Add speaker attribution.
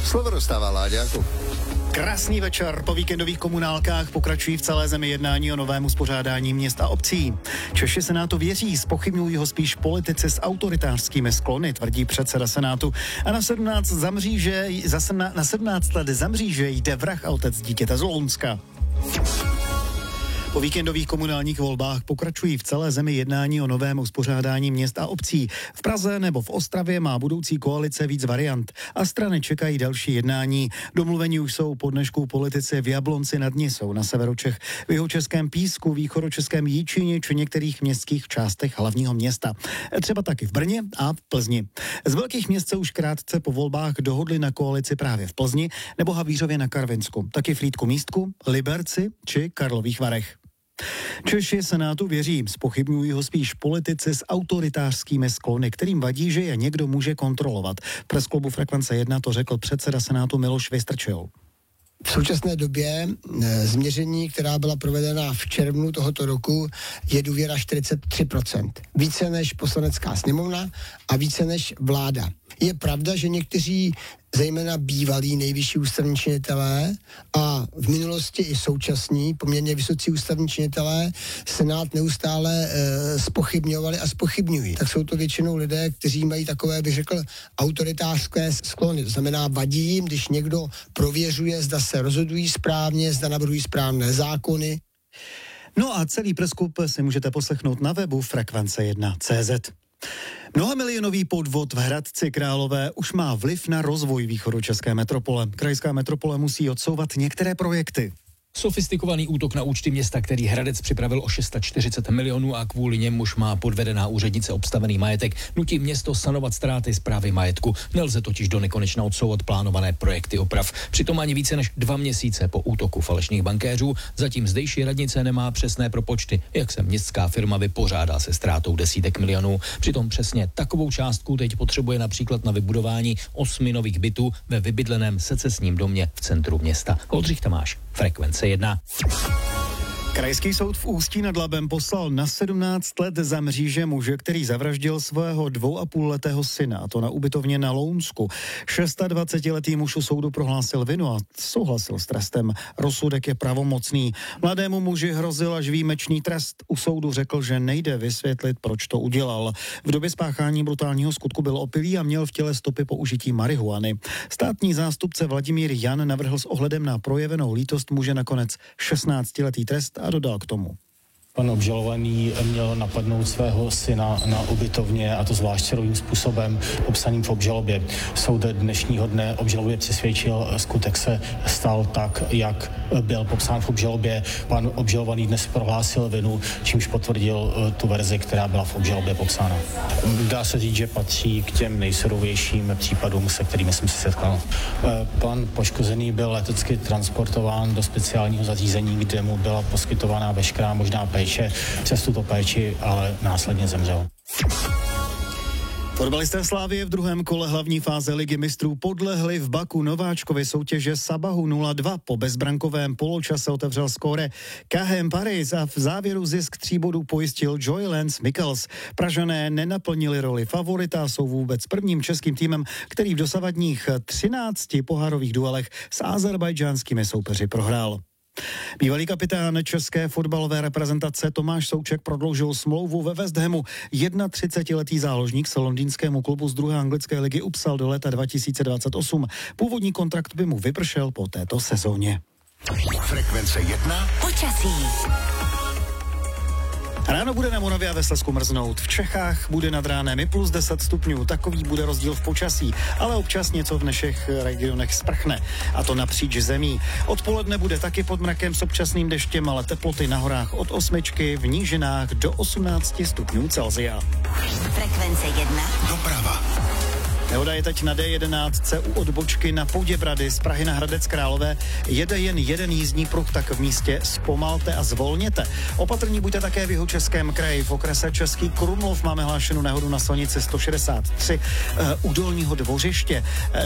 Speaker 1: Slovo dostává Láďáku.
Speaker 2: Krásný večer. Po víkendových komunálkách pokračují v celé zemi jednání o novém uspořádání měst a obcí. Češi Senátu věří, zpochybňují ho spíš politici s autoritářskými sklony, tvrdí předseda Senátu. A na 17 let zamří, že jde vrah a otec dítěte z Lounska. Po víkendových komunálních volbách pokračují v celé zemi jednání o novém uspořádání měst a obcí. V Praze nebo v Ostravě má budoucí koalice víc variant a strany čekají další jednání. Domluvení už jsou po dnešku politici v Jablonci nad Nisou, na severu Čech, v jihočeském Písku, východočeském Jíčíně či některých městských částech hlavního města. Třeba taky v Brně a v Plzni. Z velkých měst se už krátce po volbách dohodli na koalici právě v Plzni nebo Havířově na Karvinsku, taky v Frýdku-Místku, Liberci či Karlových Varech. Češi Senátu věří, zpochybňují ho spíš politici s autoritářskými sklony, kterým vadí, že je někdo může kontrolovat. V presklubu Frekvence 1 to řekl předseda Senátu Miloš Vystrčil.
Speaker 3: V současné době změření, která byla provedena v červnu tohoto roku, je důvěra 43%. Více než poslanecká sněmovna a více než vláda. Je pravda, že někteří, zejména bývalí nejvyšší ústavní činitelé a v minulosti i současní poměrně vysocí ústavní činitelé Senát neustále zpochybňovali a zpochybňují. Tak jsou to většinou lidé, kteří mají takové, bych řekl, autoritářské sklony. To znamená, vadí jim, když někdo prověřuje, zda se rozhodují správně, zda navrhují správné zákony.
Speaker 2: No a celý presklup si můžete poslechnout na webu Frekvence1.cz. Mnohamilionový podvod v Hradci Králové už má vliv na rozvoj východočeské metropole. Krajská metropole musí odsouvat některé projekty.
Speaker 4: Sofistikovaný útok na účty města, který Hradec připravil o 640 milionů a kvůli němuž má podvedená úřednice obstavený majetek, nutí město sanovat ztráty správy majetku. Nelze totiž do nekonečna odsouvat plánované projekty oprav. Přitom ani více než 2 měsíce po útoku falešných bankéřů zatím zdejší radnice nemá přesné propočty, jak se městská firma vypořádá se ztrátou desítek milionů. Přitom přesně takovou částku teď potřebuje například na vybudování 8 nových bytů ve vybydleném secesním domě v centru města. Oldřich Tamáš, Frekvence 1.
Speaker 2: Krajský soud v Ústí nad Labem poslal na 17 let za mříže muže, který zavraždil svého 2,5letého syna, a to na ubytovně na Lounsku. 26letý muž u soudu prohlásil vinu a souhlasil s trestem. Rozsudek je pravomocný. Mladému muži hrozil až výjimečný trest. U soudu řekl, že nejde vysvětlit, proč to udělal. V době spáchání brutálního skutku byl opilý a měl v těle stopy použití marihuany. Státní zástupce Vladimír Jan navrhl s ohledem na projevenou lítost muže nakonec 16letý trest a dodal k tomu.
Speaker 5: Pan obžalovaný měl napadnout svého syna na ubytovně, a to zvlášť silovým způsobem popsaným v obžalobě. Soud dnešního dne obžalobě přisvědčil, skutek se stal tak, jak byl popsán v obžalobě. Pan obžalovaný dnes prohlásil vinu, čímž potvrdil tu verzi, která byla v obžalobě popsána. Dá se říct, že patří k těm nejsurovějším případům, se kterými jsem se setkal. Pan poškozený byl letecky transportován do speciálního zařízení, kde mu byla poskytována veškerá možná péče. Přes tuto péči ale následně zemřel.
Speaker 2: Fotbalisté Slavie v druhém kole hlavní fáze Ligy mistrů podlehli v Baku nováčkově soutěže Sabahu 0-2. Po bezbrankovém poločase otevřel skóre KHM Paris a v závěru zisk 3 bodů pojistil Joy Lance Mikkels. Pražané nenaplnili roli favorita, jsou vůbec prvním českým týmem, který v dosavadních 13 pohárových duelech s azerbajdžánskými soupeři prohrál. Bývalý kapitán české fotbalové reprezentace Tomáš Souček prodloužil smlouvu ve West Hamu. 31letý záložník se londýnskému klubu z druhé anglické ligy upsal do léta 2028. Původní kontrakt by mu vypršel po této sezóně.
Speaker 1: Frekvence 1.
Speaker 6: Počasí.
Speaker 2: Ráno bude na Moravě a ve Slezsku mrznout. V Čechách bude nad ránem i plus 10 stupňů. Takový bude rozdíl v počasí, ale občas něco v našich regionech sprchne. A to napříč zemí. Odpoledne bude taky pod mrakem s občasným deštěm, ale teploty na horách od 8, v nížinách do 18 stupňů Celsia.
Speaker 6: Frekvence 1.
Speaker 1: Doprava.
Speaker 2: Nehoda je teď na D11 u odbočky na Poděbrady z Prahy na Hradec Králové. Jede jen jeden jízdní pruh, tak v místě zpomalte a zvolněte. Opatrní buďte také v Jihočeském kraji. V okrese Český Krumlov máme hlášenou nehodu na silnici 163 u Dolního Dvořiště.